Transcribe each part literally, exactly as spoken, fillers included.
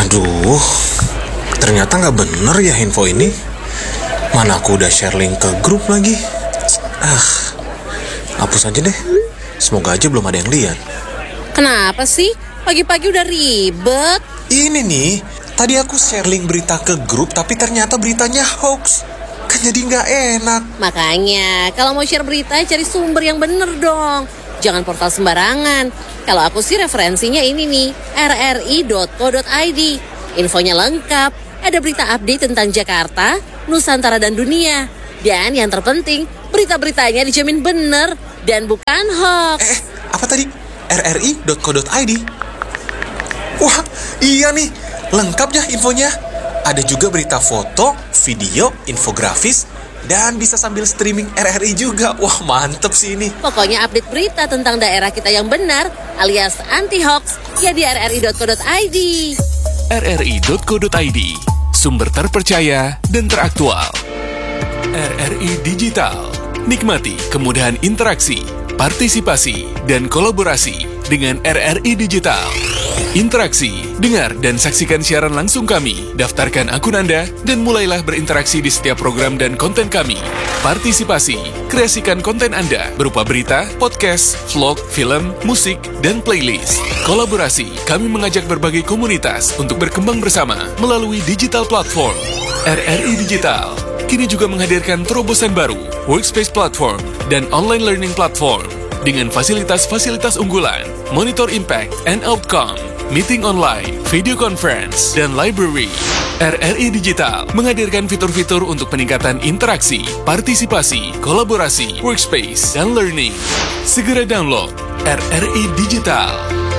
Aduh, ternyata gak bener ya info ini. Mana aku udah share link ke grup lagi. Ah, hapus aja deh. Semoga aja belum ada yang lihat. Kenapa sih? Pagi-pagi udah ribet. Ini nih, tadi aku share link berita ke grup, tapi ternyata beritanya hoax. Kan jadi gak enak. Makanya, kalau mau share berita, cari sumber yang bener dong. Jangan portal sembarangan. Kalau aku sih referensinya ini nih, r r i dot co dot i d. Infonya lengkap, ada berita update tentang Jakarta, Nusantara dan dunia. Dan yang terpenting, berita-beritanya dijamin bener dan bukan hoax. Eh, apa tadi? r r i dot co dot i d. Wah, iya nih, lengkap ya infonya. Ada juga berita foto, video, infografis, dan bisa sambil streaming R R I juga. Wah, mantep sih ini. Pokoknya update berita tentang daerah kita yang benar alias anti-hoax ya di r r i dot co dot i d. r r i dot co dot i d, sumber terpercaya dan teraktual. R R I Digital, nikmati kemudahan interaksi, partisipasi, dan kolaborasi dengan R R I Digital. Interaksi, dengar dan saksikan siaran langsung kami, daftarkan akun Anda, dan mulailah berinteraksi di setiap program dan konten kami. Partisipasi, kreasikan konten Anda berupa berita, podcast, vlog, film, musik, dan playlist. Kolaborasi, kami mengajak berbagai komunitas untuk berkembang bersama melalui digital platform. R R I Digital kini juga menghadirkan terobosan baru, workspace platform, dan online learning platform dengan fasilitas-fasilitas unggulan, monitor impact and outcome, meeting online, video conference, dan library. R R I Digital menghadirkan fitur-fitur untuk peningkatan interaksi, partisipasi, kolaborasi, workspace, dan learning. Segera download R R I Digital.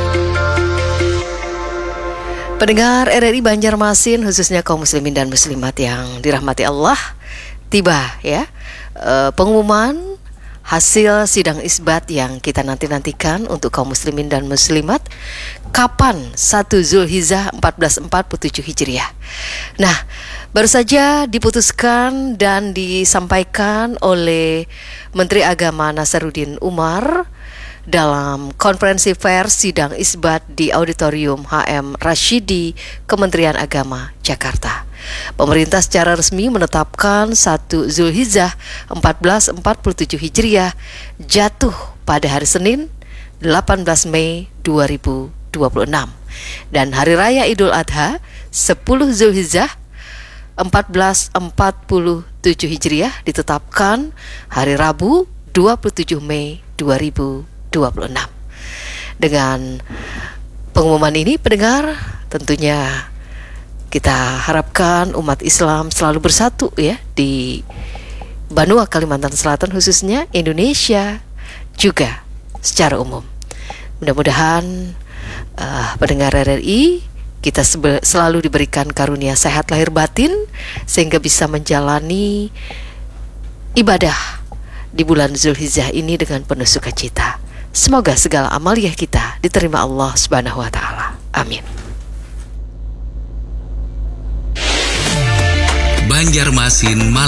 Pendengar R R I Banjarmasin, khususnya kaum muslimin dan muslimat yang dirahmati Allah, tiba ya e, pengumuman hasil sidang isbat yang kita nanti-nantikan untuk kaum muslimin dan muslimat kapan satu Zulhijjah seribu empat ratus empat puluh tujuh Hijriah. Nah, baru saja diputuskan dan disampaikan oleh Menteri Agama Nasaruddin Umar dalam konferensi pers sidang isbat di Auditorium H M Rashidi Kementerian Agama Jakarta. Pemerintah secara resmi menetapkan satu Zulhijjah seribu empat ratus empat puluh tujuh Hijriah jatuh pada hari Senin delapan belas Mei dua ribu dua puluh enam dan Hari Raya Idul Adha sepuluh Zulhijjah seribu empat ratus empat puluh tujuh Hijriah ditetapkan hari Rabu dua puluh tujuh Mei dua ribu dua puluh enam. Dengan pengumuman ini, pendengar, tentunya kita harapkan umat Islam selalu bersatu ya di Banua, Kalimantan Selatan, khususnya Indonesia juga secara umum. Mudah-mudahan uh, pendengar R R I kita sebe- selalu diberikan karunia sehat lahir batin sehingga bisa menjalani ibadah di bulan Zulhijjah ini dengan penuh sukacita. Semoga segala amaliyah kita diterima Allah Subhanahu wa taala. Amin. Banjarmasin Malam